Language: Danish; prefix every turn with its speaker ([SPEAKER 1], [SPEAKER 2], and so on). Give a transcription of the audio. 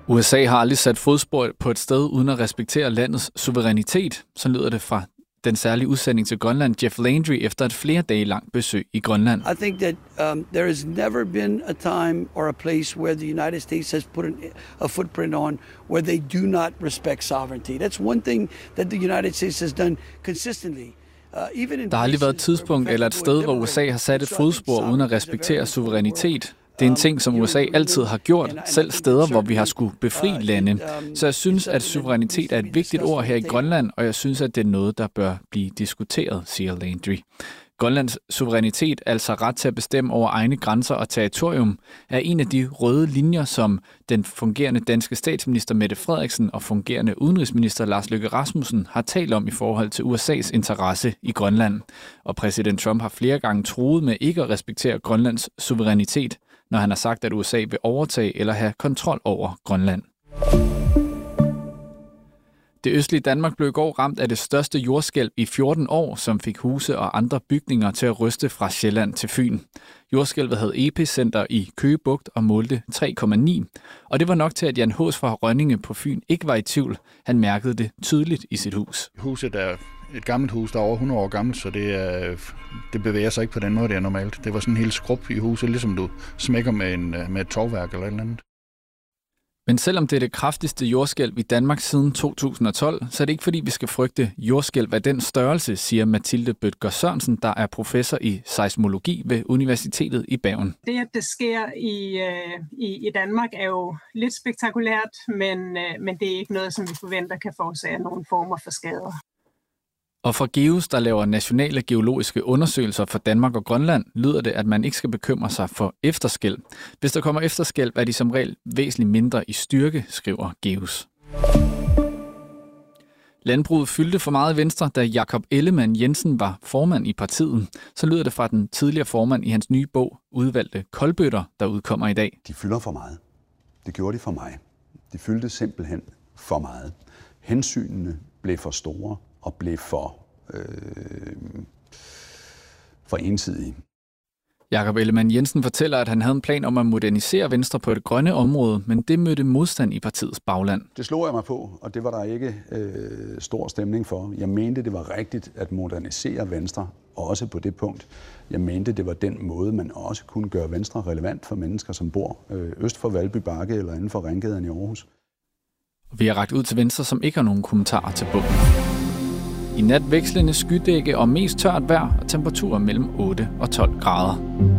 [SPEAKER 1] USA har aldrig sat fodspor på et sted uden at respektere landets suverænitet. Så lyder det fra den særlige udsending til Grønland, Jeff Landry, efter et flere dage langt besøg i Grønland.
[SPEAKER 2] I think that there has never been a time or a place where the United States has put a footprint on where they do not respect sovereignty. That's one thing that the United States has done consistently.
[SPEAKER 1] Der har aldrig været et tidspunkt eller et sted, hvor USA har sat et fodspor uden at respektere suverænitet. Det er en ting, som USA altid har gjort, selv steder, hvor vi har skulle befri lande. Så jeg synes, at suverænitet er et vigtigt ord her i Grønland, og jeg synes, at det er noget, der bør blive diskuteret, siger Landry. Grønlands suverænitet, altså ret til at bestemme over egne grænser og territorium, er en af de røde linjer, som den fungerende danske statsminister Mette Frederiksen og fungerende udenrigsminister Lars Løkke Rasmussen har talt om i forhold til USA's interesse i Grønland. Og præsident Trump har flere gange truet med ikke at respektere Grønlands suverænitet, når han har sagt, at USA vil overtage eller have kontrol over Grønland. Det østlige Danmark blev i går ramt af det største jordskælv i 14 år, som fik huse og andre bygninger til at ryste fra Sjælland til Fyn. Jordskælvet havde epicenter i Køge Bugt og målte 3,9, og det var nok til, at Jan Haas fra Rønninge på Fyn ikke var i tvivl. Han mærkede det tydeligt i sit hus.
[SPEAKER 3] Huset er et gammelt hus, der er over 100 år gammelt, så det bevæger sig ikke på den måde, det er normalt. Det var sådan en helt skrub i huset, ligesom du smækker med et tovværk eller et eller andet.
[SPEAKER 1] Men selvom det er det kraftigste jordskælv i Danmark siden 2012, så er det ikke fordi, vi skal frygte jordskælv af den størrelse, siger Mathilde Bødker Sørensen, der er professor i seismologi ved Universitetet i Bergen.
[SPEAKER 4] Det, at det sker i Danmark, er jo lidt spektakulært, men det er ikke noget, som vi forventer kan forårsage nogle former for skader.
[SPEAKER 1] Og fra GEOS, der laver nationale geologiske undersøgelser for Danmark og Grønland, lyder det, at man ikke skal bekymre sig for efterskælv. Hvis der kommer efterskælv, er de som regel væsentligt mindre i styrke, skriver GEOS. Landbruget fyldte for meget Venstre, da Jakob Ellemann-Jensen var formand i partiet. Så lyder det fra den tidligere formand i hans nye bog, Udvalgte koldbøtter, der udkommer i dag.
[SPEAKER 5] De fylder for meget. Det gjorde de for mig. De fyldte simpelthen for meget. Hensynene blev for store og blev for ensidige.
[SPEAKER 1] Jakob Ellemann-Jensen fortæller, at han havde en plan om at modernisere Venstre på et grønne område, men det mødte modstand i partiets bagland.
[SPEAKER 5] Det slog jeg mig på, og det var der ikke stor stemning for. Jeg mente, det var rigtigt at modernisere Venstre, også på det punkt. Jeg mente, det var den måde, man også kunne gøre Venstre relevant for mennesker, som bor øst for Valby Bakke eller inden for Ringgaden i Aarhus.
[SPEAKER 1] Vi har rakt ud til Venstre, som ikke har nogen kommentarer til bogen. I nat vekslende skydække og mest tørt vejr og temperaturer mellem 8 og 12 grader.